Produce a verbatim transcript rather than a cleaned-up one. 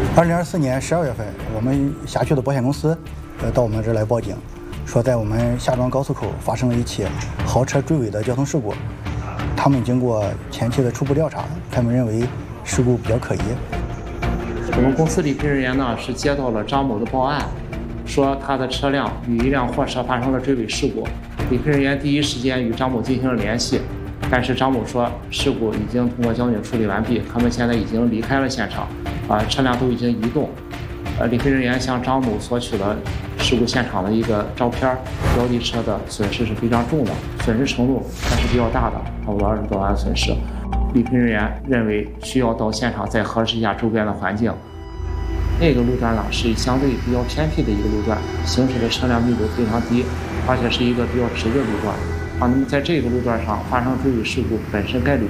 二零二四年十二月份，我们辖区的保险公司，呃，到我们这儿来报警，说在我们夏庄高速口发生了一起豪车追尾的交通事故。他们经过前期的初步调查，他们认为事故比较可疑。 我们公司理赔人员呢是接到了张某的报案，说他的车辆与一辆货车发生了追尾事故。理赔人员第一时间与张某进行了联系，但是张某说事故已经通过交警处理完毕，他们现在已经离开了现场，啊，车辆都已经移动。呃，理赔人员向张某索取了事故现场的一个照片，标的车的损失是非常重的，损失程度还是比较大的，差不多二十多万损失。理赔人员认为需要到现场再核实一下周边的环境。那个路段呢是相对比较偏僻的一个路段，行驶的车辆密度非常低，而且是一个比较直的路段。啊，那么在这个路段上发生追尾事故，本身概率